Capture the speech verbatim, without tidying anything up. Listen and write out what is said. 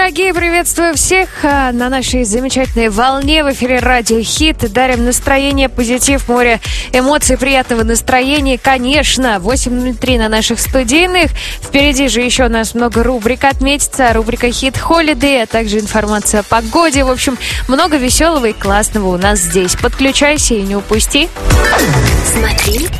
дорогие, приветствую всех на нашей замечательной волне в эфире Радио Хит. Дарим настроение, позитив, море эмоций, приятного настроения. Конечно, восемь ноль три на наших студийных. Впереди же еще у нас много рубрик отметится. Рубрика Хит Холидей, а также информация о погоде. В общем, много веселого и классного у нас здесь. Подключайся и не упусти. Смотри,